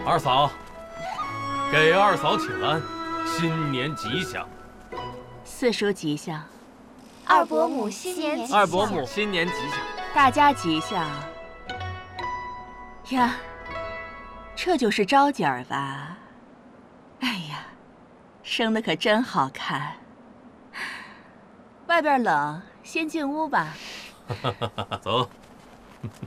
二嫂，给二嫂请安，新年吉祥。 四叔吉祥， 二伯母新年吉祥。 二伯母新年吉祥， 大家吉祥。呀，这就是招姐儿吧？哎呀，生得可真好看。外边冷，先进屋吧。 走。